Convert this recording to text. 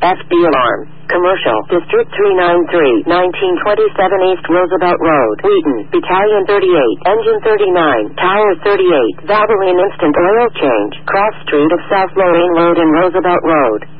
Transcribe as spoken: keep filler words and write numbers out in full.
F B alarm. Commercial. District three ninety-three, nineteen twenty-seven East Roosevelt Road. Wheaton. Battalion thirty-eight. Engine thirty-nine. Tower thirty-eight. Valvoline Instant Oil Change. Cross Street of South Lorraine Road and Roosevelt Road.